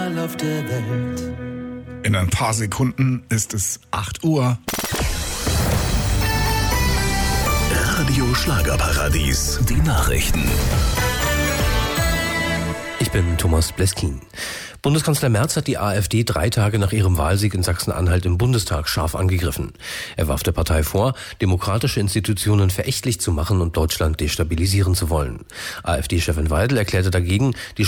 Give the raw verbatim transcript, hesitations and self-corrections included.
auf der Welt. In ein paar Sekunden ist es acht Uhr. Radio Schlagerparadies, die Nachrichten. Ich bin Thomas Bleskin. Bundeskanzler Merz hat die AfD drei Tage nach ihrem Wahlsieg in Sachsen-Anhalt im Bundestag scharf angegriffen. Er warf der Partei vor, demokratische Institutionen verächtlich zu machen und Deutschland destabilisieren zu wollen. AfD-Chefin Weidel erklärte dagegen, die